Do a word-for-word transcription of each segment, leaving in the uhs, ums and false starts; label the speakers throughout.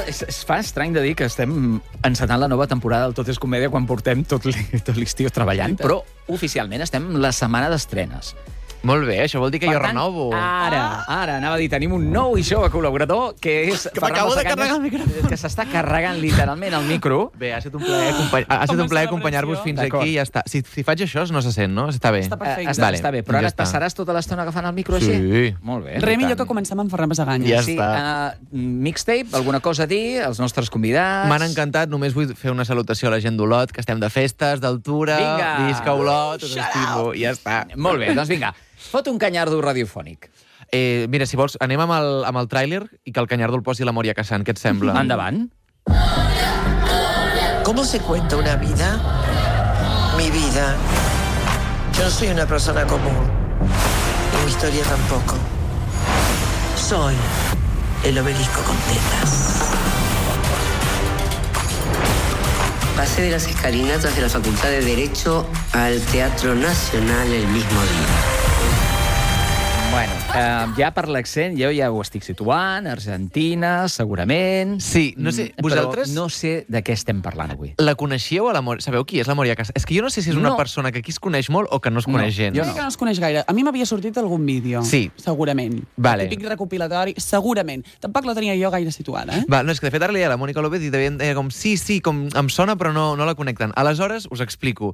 Speaker 1: es, es fa estrany de dir que estem encetant la nova temporada del Tot és Comèdia quan portem tot l'estiu treballant, però oficialment estem la setmana d'estrenes.
Speaker 2: Molt bé, això vol dir que
Speaker 1: Per
Speaker 2: jo
Speaker 1: tant,
Speaker 2: renovo.
Speaker 1: Ara, ara, anava a dir, tenim un nou i jove col·laborador que és...
Speaker 2: Que m'acabo de carregar el micro.
Speaker 1: Que s'està carregant literalment el micro.
Speaker 2: Bé, ha estat un plaer, acompany... ha estat un plaer acompanyar-vos fins aquí i ja està. Si, si faig això, no se sent, no? Està bé.
Speaker 3: Està perfecte.
Speaker 1: Eh, està,
Speaker 2: Vale,
Speaker 1: està bé, però
Speaker 2: ja
Speaker 1: ara et
Speaker 2: està.
Speaker 1: passaràs tota l'estona agafant el micro
Speaker 2: Sí.
Speaker 1: així? Molt bé.
Speaker 3: Res millor que comencem amb Ferran Basaganya.
Speaker 2: Ja
Speaker 1: Sí,
Speaker 2: està.
Speaker 1: uh, mixtape, alguna cosa a dir, els nostres convidats...
Speaker 2: M'han encantat, només vull fer una salutació a la gent d'Olot, que estem de festes, d'altura,
Speaker 1: Vinga!
Speaker 2: visca Olot, us estimo, i ja està.
Speaker 1: Molt bé, doncs vinga, fot un canyardo radiofònic.
Speaker 2: Eh, mira, si vols, anem amb el, amb el tràiler i que el Canyardo el posi la Moria Casán, què et sembla?
Speaker 1: Endavant.
Speaker 4: ¿Cómo se cuenta una vida? Mi vida. Yo no soy una persona común. Y mi historia tampoco. Soy el obelisco con tetas.
Speaker 5: Pasé de las escalinatas de la Facultad de Derecho al Teatro Nacional el mismo día.
Speaker 1: Bueno, eh, ja per l'accent, jo ja ho estic situant, Argentina, segurament...
Speaker 2: Sí, no sé,
Speaker 1: Mm,
Speaker 2: vosaltres-
Speaker 1: Però no sé de què estem parlant avui.
Speaker 2: La coneixíeu, a la Moria? Sabeu qui és la Moria Casán? És que jo no sé si és una
Speaker 1: No.
Speaker 2: persona que aquí es coneix molt o que no es coneix
Speaker 1: No,
Speaker 2: gens.
Speaker 3: Jo crec que no es coneix gaire. A mi m'havia sortit algun vídeo.
Speaker 2: Sí.
Speaker 3: Segurament.
Speaker 2: Vale.
Speaker 3: El típic recopilatori, segurament. Tampoc la tenia jo gaire situada, eh?
Speaker 2: Va, no, és que de fet ara li deia a la Mònica López i deia, deia com, sí, sí, com em sona però no, no la connecten. Aleshores, us explico.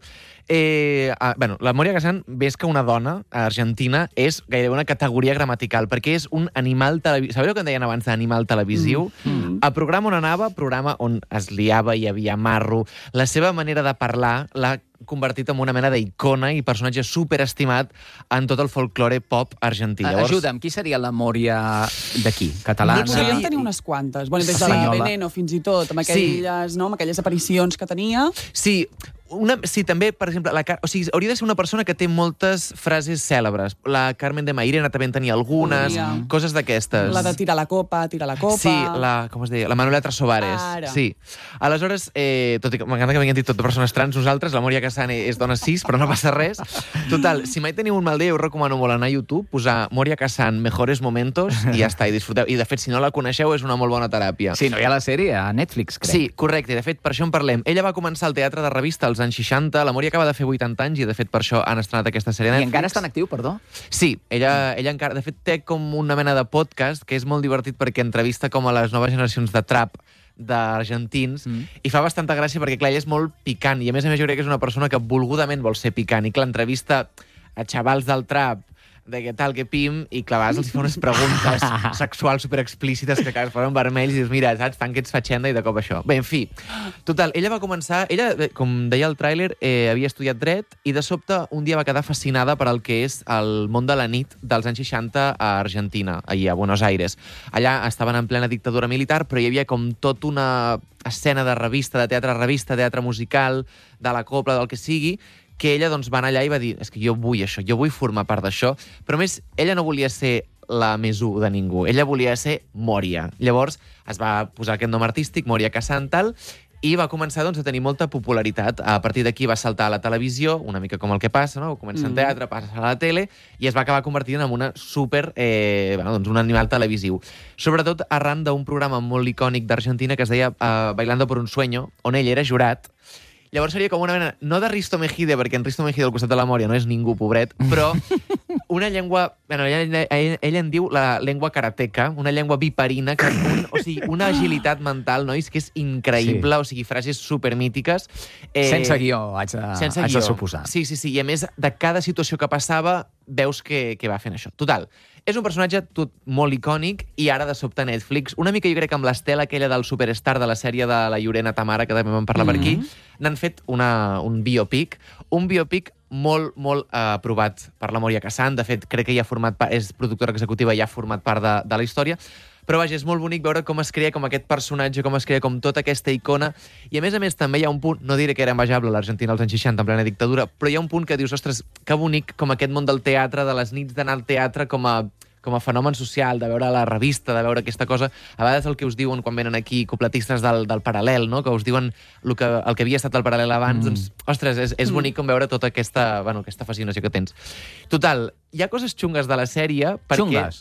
Speaker 2: Eh, ah, bueno, la Moria Casán, ves que una dona argentina és gairebé una categoria gramatical, perquè és un animal televisiu. Sabeu que en deien abans d'animal televisiu? Mm. Mm. El programa on anava, programa on es liava, hi havia marro, la seva manera de parlar l'ha convertit en una mena d'icona i personatge superestimat en tot el folklore pop argentí.
Speaker 1: Llavors... Ajuda'm, qui seria la Mòria d'aquí? Catalana?
Speaker 2: No
Speaker 3: Podríem
Speaker 2: sé.
Speaker 3: tenir unes quantes. Bueno, des de
Speaker 1: Espanyola.
Speaker 3: la Veneno fins i tot, amb aquelles, sí. no, amb aquelles aparicions que tenia.
Speaker 2: Sí, una, sí, també, per exemple, la, Car- o sigui, hauria de ser una persona que té moltes frases cèlebres. La Carmen de Mairena també en tenia algunes,
Speaker 3: Podria.
Speaker 2: coses d'aquestes.
Speaker 3: La de tirar la copa, tirar la copa...
Speaker 2: Sí, la, com es deia? La Manuela Trasobares.
Speaker 3: Ara.
Speaker 2: Sí. Aleshores, eh, tot i que m'encanta que m'hagin dit tot de persones trans, nosaltres, la Moria Casán és dona cis, però no passa res. Total, si mai teniu un mal dia, us recomano molt anar a YouTube, posar Moria Casán Mejores Momentos i ja està, i disfruteu. I, de fet, si no la coneixeu, és una molt bona teràpia.
Speaker 1: Sí, no hi ha la sèrie a Netflix, crec.
Speaker 2: Sí, correcte, i de fet per això en parlem. Ella va començar el teatre de revista als anys seixanta, la Moria acaba de fer vuitanta anys i de fet per això han estrenat aquesta sèrie de
Speaker 1: I
Speaker 2: Netflix.
Speaker 1: encara està en actiu, perdó?
Speaker 2: Sí, ella, ella encara, de fet té com una mena de podcast que és molt divertit perquè entrevista com a les noves generacions de trap d'argentins mm. i fa bastanta gràcia perquè, clar, ella és molt picant i a més a més jo crec que és una persona que volgudament vol ser picant i, clar, entrevista a xavals del trap de què tal, que pim, i clar, a vegades els fa unes preguntes sexuals superexplícites que es posen vermells i dius, mira, saps, fan que ets fatxenda i de cop això. Bé, en fi, total, ella va començar, ella, com deia el tràiler, eh, havia estudiat dret i de sobte un dia va quedar fascinada per al que és el món de la nit dels anys seixanta a Argentina, allà a Buenos Aires. Allà estaven en plena dictadura militar, però hi havia com tot una escena de revista, de teatre revista, teatre musical, de la copla, del que sigui, que ella doncs, va anar allà i va dir és que jo vull això, jo vull formar part d'això, però a més, ella no volia ser la més u de ningú, ella volia ser Moria. Llavors es va posar aquest nom artístic, Moria Casán, tal, i va començar doncs, a tenir molta popularitat. A partir d'aquí va saltar a la televisió, una mica com el que passa, no? Comença en teatre, passa a la tele, i es va acabar convertint en una super, eh, bueno, doncs un animal televisiu. Sobretot arran d'un programa molt icònic d'Argentina que es deia uh, Bailando por un sueño, on ell era jurat. Llavors seria com una mena, no de Risto Mejide, perquè en Risto Mejide al costat de la Mòria no és ningú, pobret, però una llengua... Bueno, ella, ella, ella en diu la llengua karateca, una llengua viperina, que, un, o sigui, una agilitat mental, nois, que és increïble, sí. O sigui, frases supermítiques.
Speaker 1: Eh, sense guió, haig de,
Speaker 2: sense
Speaker 1: haig
Speaker 2: guió.
Speaker 1: de suposar.
Speaker 2: Sí, sí, sí, i a més, de cada situació que passava, veus que, que va fent això. Total, és un personatge tot molt icònic i ara de sobte Netflix, una mica jo crec amb l'estela aquella del superstar de la sèrie de la Llorena Tamara, que també vam parlar mm-hmm. per aquí, n'han fet una, un biopic, un biopic molt, molt eh, aprovat per la Moria Casán. De fet, crec que ja ha format part, és productora executiva i ja ha format part de, de la història. Però vaja, és molt bonic veure com es crea com aquest personatge, com es crea com tota aquesta icona. I a més a més també hi ha un punt, no diré que era envejable l'Argentina als anys seixanta en plena dictadura, però hi ha un punt que dius, ostres, que bonic com aquest món del teatre, de les nits d'anar al teatre com a com a fenomen social, de veure la revista, de veure aquesta cosa. A vegades el que us diuen quan venen aquí copletistes del, del paral·lel, no? Que us diuen el que, el que havia estat el paral·lel abans, mm. doncs, ostres, és, és bonic com veure tota aquesta, bueno, aquesta fascinació que tens. Total, hi ha coses xungues de la sèrie perquè...
Speaker 1: Xungues?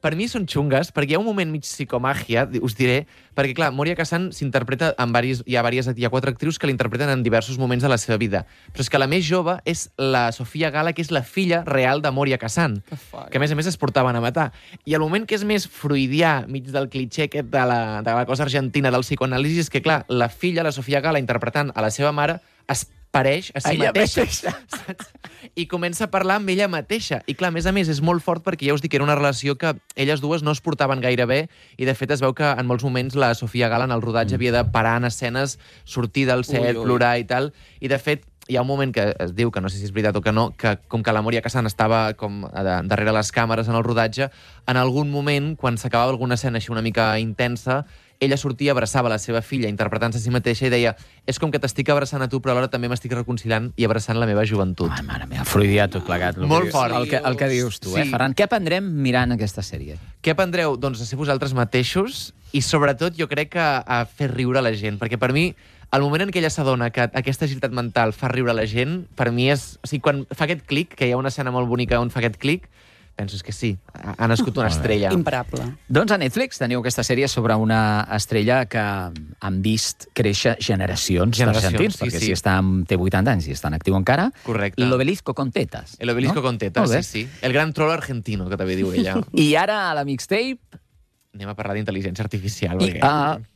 Speaker 2: per mi són xungues, perquè hi ha un moment mig psicomàgia, us diré, perquè, clar, Moria Kazan s'interpreta en varis, hi ha, varies, hi ha quatre actrius que l'interpreten en diversos moments de la seva vida. Però és que la més jove és la Sofia Gala, que és la filla real de Moria Kazan, que, que a més a més es portaven a matar. I el moment que és més freudià, mig del clitxé aquest de la, de la cosa argentina del psicoanàlisi, és que, clar, la filla, la Sofia Gala, interpretant a la seva mare, es pareix a si
Speaker 1: ella
Speaker 2: mateixa.
Speaker 1: mateixa.
Speaker 2: I comença a parlar amb ella mateixa. I clar, a més a més, és molt fort perquè ja us dic que era una relació que elles dues no es portaven gaire bé i de fet es veu que en molts moments la Sofia Gala en el rodatge havia de parar en escenes, sortir del set, ui, ui. plorar i tal. I de fet, hi ha un moment que es diu, que no sé si és veritat o que no, que com que la Moria Kazan estava com de, darrere les càmeres en el rodatge, en algun moment, quan s'acabava alguna escena així una mica intensa, ella sortia, abraçava la seva filla, interpretant-se a si mateixa, i deia, és com que t'estic abraçant a tu, però alhora també m'estic reconciliant i abraçant la meva joventut.
Speaker 1: Ai, mare meva, freudià tot plegat.
Speaker 2: Molt fort.
Speaker 1: El que, el que dius tu, eh,
Speaker 2: Sí.
Speaker 1: Ferran? Què aprendrem mirant aquesta sèrie?
Speaker 2: Què aprendreu? Doncs a ser vosaltres mateixos i, sobretot, jo crec que a fer riure la gent, perquè per mi, el moment en què ella s'adona que aquesta agilitat mental fa riure la gent, per mi és... O sigui, quan fa aquest clic, que hi ha una escena molt bonica on fa aquest clic, penso que sí, ha nascut una estrella.
Speaker 3: Imparable.
Speaker 1: Doncs a Netflix teniu aquesta sèrie sobre una estrella que han vist créixer generacions,
Speaker 2: Generacions,
Speaker 1: d'argentins,
Speaker 2: sí,
Speaker 1: perquè
Speaker 2: sí.
Speaker 1: si està, té vuitanta anys i està en actiu encara.
Speaker 2: Correcte.
Speaker 1: L'Obelisco con tetas.
Speaker 2: El obelisco
Speaker 1: no?
Speaker 2: con tetas,
Speaker 1: Molt bé.
Speaker 2: sí, sí. El gran troll argentino, que també diu ella.
Speaker 1: I ara a la mixtape...
Speaker 2: Anem a parlar d'intel·ligència artificial.
Speaker 1: I,
Speaker 2: Perquè...
Speaker 1: uh,